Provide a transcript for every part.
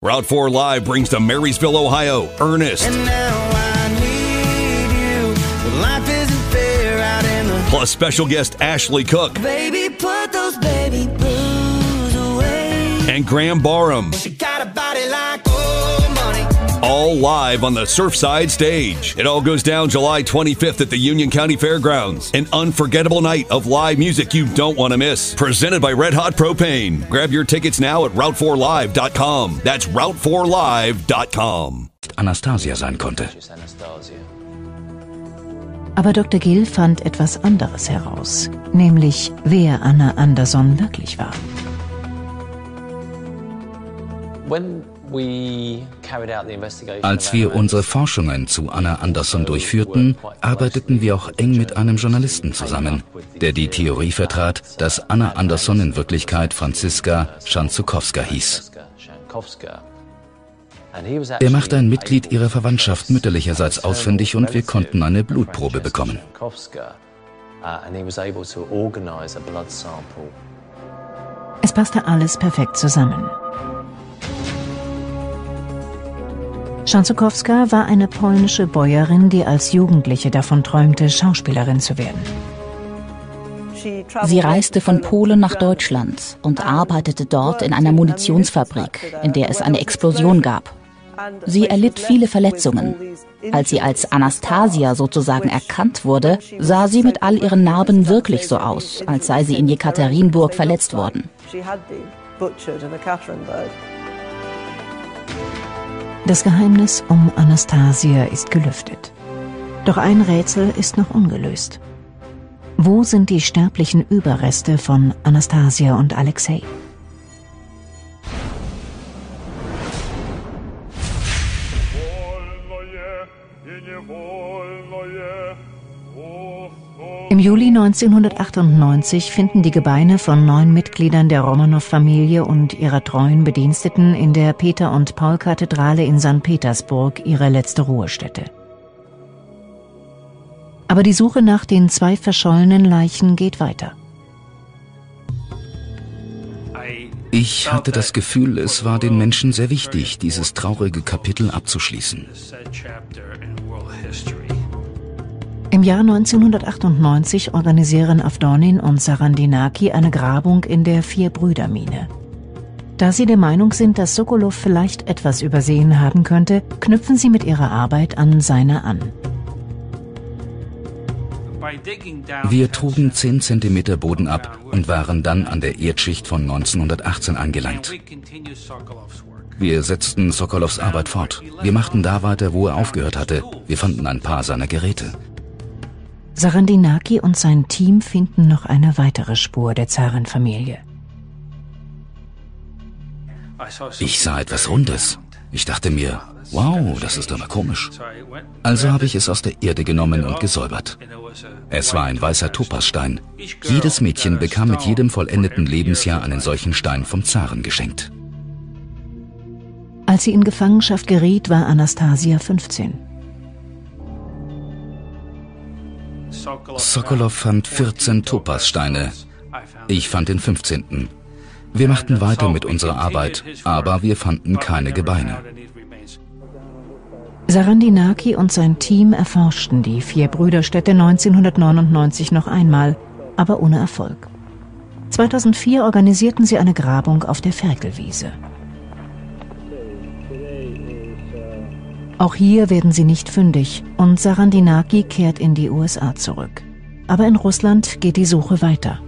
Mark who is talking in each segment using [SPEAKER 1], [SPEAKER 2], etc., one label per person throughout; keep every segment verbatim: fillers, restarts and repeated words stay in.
[SPEAKER 1] Route four Live brings to Marysville, Ohio, Ernest.
[SPEAKER 2] And now I need you, but life isn't fair out in the...
[SPEAKER 1] Plus special guest Ashley Cook.
[SPEAKER 2] Baby, put those baby blues away.
[SPEAKER 1] And Graham Barham.
[SPEAKER 2] She got a body like old money.
[SPEAKER 1] All live on the Surfside stage. It all goes down July twenty-fifth at the Union County Fairgrounds. An unforgettable night of live music you don't want to miss. Presented by Red Hot Propane. Grab your tickets now at route four live dot com. That's route four live dot com.
[SPEAKER 3] Anastasia sein konnte.
[SPEAKER 4] Aber Doktor Gill fand etwas anderes heraus, nämlich wer Anna Anderson wirklich war.
[SPEAKER 3] Als wir unsere Forschungen zu Anna Anderson durchführten, arbeiteten wir auch eng mit einem Journalisten zusammen, der die Theorie vertrat, dass Anna Anderson in Wirklichkeit Franziska Schanzukowska hieß. Er machte ein Mitglied ihrer Verwandtschaft mütterlicherseits ausfindig und wir konnten eine Blutprobe bekommen.
[SPEAKER 4] Es passte alles perfekt zusammen. Schanzukowska war eine polnische Bäuerin, die als Jugendliche davon träumte, Schauspielerin zu werden.
[SPEAKER 5] Sie reiste von Polen nach Deutschland und arbeitete dort in einer Munitionsfabrik, in der es eine Explosion gab. Sie erlitt viele Verletzungen. Als sie als Anastasia sozusagen erkannt wurde, sah sie mit all ihren Narben wirklich so aus, als sei sie in Jekaterinburg verletzt worden.
[SPEAKER 4] Das Geheimnis um Anastasia ist gelüftet. Doch ein Rätsel ist noch ungelöst. Wo sind die sterblichen Überreste von Anastasia und Alexei? Im Juli neunzehnhundertachtundneunzig finden die Gebeine von neun Mitgliedern der Romanow-Familie und ihrer treuen Bediensteten in der Peter- und Paul-Kathedrale in Sankt Petersburg ihre letzte Ruhestätte. Aber die Suche nach den zwei verschollenen Leichen geht weiter.
[SPEAKER 3] Ich hatte das Gefühl, es war den Menschen sehr wichtig, dieses traurige Kapitel abzuschließen.
[SPEAKER 4] Im Jahr neunzehnhundertachtundneunzig organisieren Avdonin und Sarandinaki eine Grabung in der Vier-Brüder-Mine. Da sie der Meinung sind, dass Sokolow vielleicht etwas übersehen haben könnte, knüpfen sie mit ihrer Arbeit an seine an.
[SPEAKER 3] Wir trugen zehn Zentimeter Boden ab und waren dann an der Erdschicht von neunzehnhundertachtzehn angelangt. Wir setzten Sokolows Arbeit fort. Wir machten da weiter, wo er aufgehört hatte. Wir fanden ein paar seiner Geräte.
[SPEAKER 4] Sarandinaki und sein Team finden noch eine weitere Spur der Zarenfamilie.
[SPEAKER 3] Ich sah etwas Rundes. Ich dachte mir, wow, das ist aber komisch. Also habe ich es aus der Erde genommen und gesäubert. Es war ein weißer Topasstein. Jedes Mädchen bekam mit jedem vollendeten Lebensjahr einen solchen Stein vom Zaren geschenkt.
[SPEAKER 4] Als sie in Gefangenschaft geriet, war Anastasia fünfzehn.
[SPEAKER 3] Sokolow fand vierzehn Topassteine. Ich fand den fünfzehnten. Wir machten weiter mit unserer Arbeit, aber wir fanden keine Gebeine.
[SPEAKER 4] Sarandinaki und sein Team erforschten die Vier-Brüder-Stätte neunzehnhundertneunundneunzig noch einmal, aber ohne Erfolg. zweitausendvier organisierten sie eine Grabung auf der Ferkelwiese. Auch hier werden sie nicht fündig und Sarandinaki kehrt in die U S A zurück. Aber in Russland geht die Suche weiter.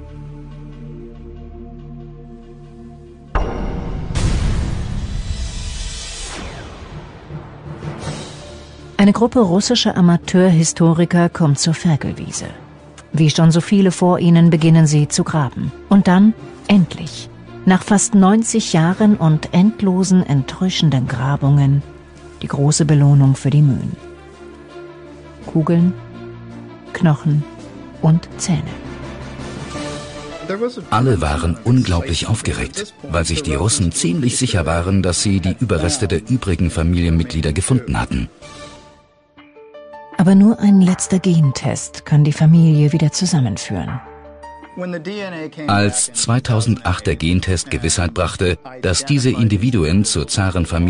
[SPEAKER 4] Eine Gruppe russischer Amateurhistoriker kommt zur Ferkelwiese. Wie schon so viele vor ihnen beginnen sie zu graben. Und dann, endlich, nach fast neunzig Jahren und endlosen, enttäuschenden Grabungen, die große Belohnung für die Mühen. Kugeln, Knochen und Zähne.
[SPEAKER 3] Alle waren unglaublich aufgeregt, weil sich die Russen ziemlich sicher waren, dass sie die Überreste der übrigen Familienmitglieder gefunden hatten.
[SPEAKER 4] Aber nur ein letzter Gentest kann die Familie wieder zusammenführen.
[SPEAKER 3] Als zweitausendacht der Gentest Gewissheit brachte, dass diese Individuen zur Zarenfamilie